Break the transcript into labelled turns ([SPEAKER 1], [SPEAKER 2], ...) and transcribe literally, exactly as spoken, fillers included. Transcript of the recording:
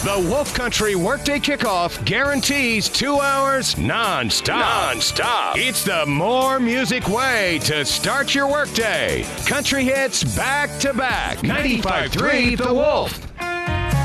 [SPEAKER 1] The Wolf Country Workday Kickoff guarantees two hours non-stop. Non-stop. It's the more music way to start your workday. Country hits back to back. ninety-five point three The Wolf.